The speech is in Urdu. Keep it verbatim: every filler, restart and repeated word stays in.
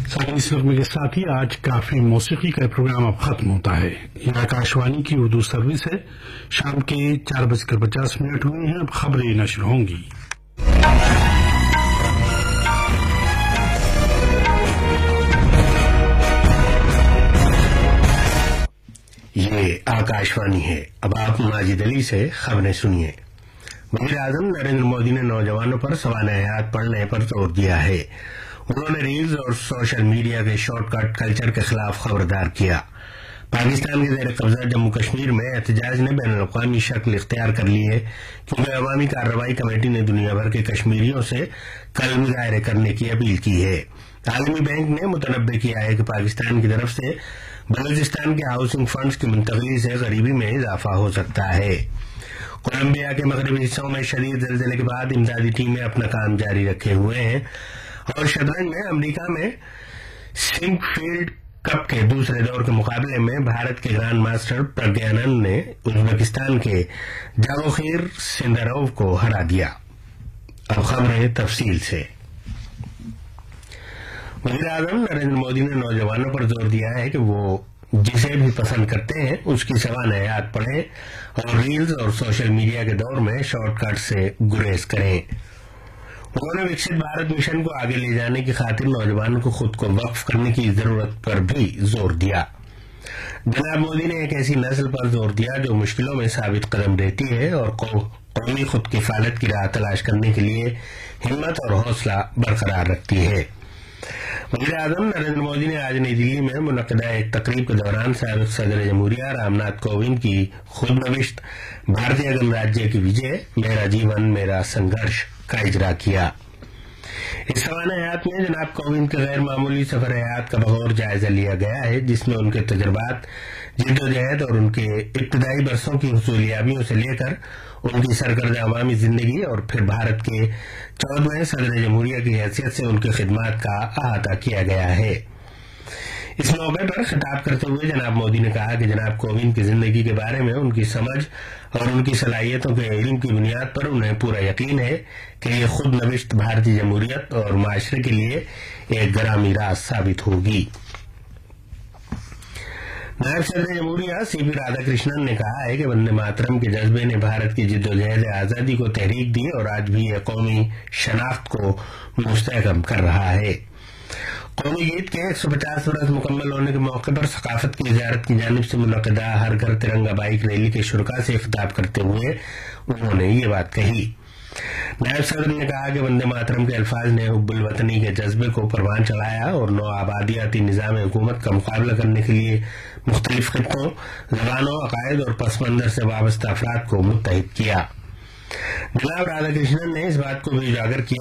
اس وقت کے ساتھ ہی آج کافی موسیقی کا پروگرام اب ختم ہوتا ہے. یہ آکاشوانی کی اردو سروس ہے. شام کے چار بج کر پچاس منٹ ہوئے ہیں. اب خبریں نشر ہوں گی. یہ آکاشوانی ہے. اب آپ ماجد علی سے خبریں سنیے. وزیر اعظم نریندر مودی نے نوجوانوں پر سوانح حیات پڑھنے پر زور دیا ہے. انہوں نے ریلز اور سوشل میڈیا کے شارٹ کٹ کلچر کے خلاف خبردار کیا. پاکستان کے زیر قبضہ جموں کشمیر میں احتجاج نے بین الاقوامی شکل اختیار کر لی ہے کیونکہ عوامی کارروائی کمیٹی نے دنیا بھر کے کشمیریوں سے کل مظاہرے کرنے کی اپیل کی ہے. عالمی بینک نے متنبع کیا ہے کہ پاکستان کی طرف سے بلوچستان کے ہاؤسنگ فنڈز کی منتقلی سے غریبی میں اضافہ ہو سکتا ہے. کولمبیا کے مغربی حصوں میں شدید زلزلے کے بعد امدادی ٹیمیں اپنا کام جاری رکھے ہوئے ہیں اور شطرنج میں امریکہ میں سنک فیلڈ کپ کے دوسرے دور کے مقابلے میں بھارت کے گرانڈ ماسٹر پرگیانند نے ازبکستان کے جاوخیر سندروف کو ہرا دیا. اب خبریں تفصیل سے. وزیر اعظم نریندر مودی نے نوجوانوں پر زور دیا ہے کہ وہ جسے بھی پسند کرتے ہیں اس کی سوانح حیات پڑھیں اور ریلز اور سوشل میڈیا کے دور میں شارٹ کٹ سے گریز کریں. انہوں نے وکست بھارت مشن کو آگے لے جانے کی خاطر نوجوانوں کو خود کو وقف کرنے کی ضرورت پر بھی زور دیا. جناب مودی نے ایک ایسی نسل پر زور دیا جو مشکلوں میں ثابت قدم رہتی ہے اور قومی خود کفالت کی راہ تلاش کرنے کے لیے ہمت اور حوصلہ برقرار رکھتی ہے. وزیر اعظم نریندر مودی نے آج نئی دلی میں منعقدہ ایک تقریب کے دوران سابق صدر جمہوریہ رام ناتھ کووند کی خود نوشت بھارتیہ گنراجیہ کی وجے میرا جیون میرا سنگھرش کا اجرا کیا. اس سوانح حیات میں جناب کووند کے غیر معمولی سفر حیات کا بغور جائزہ لیا گیا ہے جس میں ان کے تجربات جدوجہد اور ان کے ابتدائی برسوں کی حصولیابیوں سے لے کر ان کی سرکردہ عوامی زندگی اور پھر بھارت کے چودہویں صدر جمہوریہ کی حیثیت سے ان کی خدمات کا احاطہ کیا گیا ہے. اس موقع پر خطاب کرتے ہوئے جناب مودی نے کہا کہ جناب کووند کی زندگی کے بارے میں ان کی سمجھ اور ان کی صلاحیتوں کے علم کی بنیاد پر انہیں پورا یقین ہے کہ یہ خود نوشت بھارتی جمہوریت اور معاشرے کے لیے ایک گرامی راز ثابت ہوگی. نائب صدر جمہوریہ سی پی رادھا کرشنن نے کہا ہے کہ وندے ماترم کے جذبے نے بھارت کی جدوجہد آزادی کو تحریک دی اور آج بھی یہ قومی شناخت کو مستحکم کر رہا ہے. قومی گیت کے ایک سو پچاس برس مکمل ہونے کے موقع پر ثقافت کی وزارت کی جانب سے منعقدہ ہر گھر ترنگا بائیک ریلی کے شرکاء سے خطاب کرتے ہوئے انہوں نے یہ بات کہی. نائب صدر نے کہا کہ وندے ماترم کے الفاظ نے حب الوطنی کے جذبے کو پروان چڑھایا اور نو آبادیاتی نظام حکومت کا مقابلہ کرنے کے لیے مختلف خطوں، زبانوں، عقائد اور پس منظر سے وابستہ افراد کو متحد کیا. جناب رادھا کرشنن نے اس بات کو بھی اجاگر کیا